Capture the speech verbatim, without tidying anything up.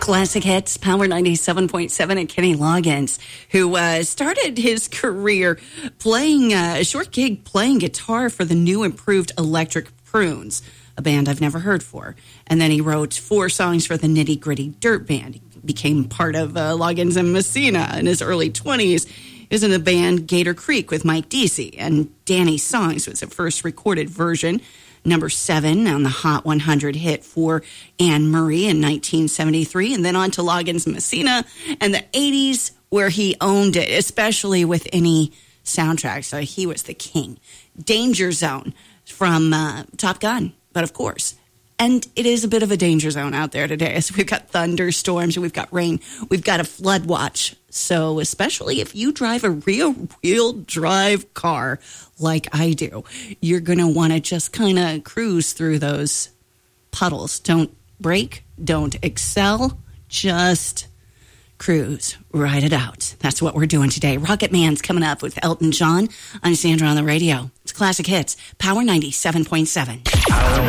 Classic Hits, Power ninety-seven point seven, and Kenny Loggins, who uh, started his career playing uh, a short gig playing guitar for the new improved Electric Prunes, a band I've never heard for. And then he wrote four songs for the Nitty Gritty Dirt Band. He became part of uh, Loggins and Messina in his early twenties. He was in the band Gator Creek with Mike Deasy, and Danny's Songs was the first recorded version. Number seven on the Hot one hundred hit for Anne Murray in nineteen seventy-three, and then on to Loggins and Messina and the eighties, where he owned it, especially with any soundtrack. So he was the king. Danger Zone from uh, Top Gun, but of course. And it is a bit of a danger zone out there today. So we've got thunderstorms, we've got rain, we've got a flood watch. So especially if you drive a rear-wheel drive car like I do, you're going to want to just kind of cruise through those puddles. Don't brake, don't excel, just cruise, ride it out. That's what we're doing today. Rocket Man's coming up with Elton John. I'm Sandra on the radio. It's Classic Hits, Power ninety-seven point seven.